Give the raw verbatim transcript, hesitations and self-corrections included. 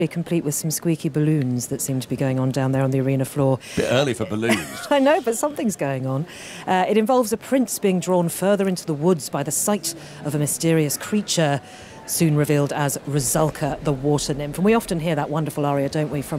Complete with some squeaky balloons that seem to be going on down there on the arena floor. Bit early for balloons. I know, but something's going on. Uh, it involves a prince being drawn further into the woods by the sight of a mysterious creature, soon revealed as Rusalka, the water nymph. And we often hear that wonderful aria, don't we, from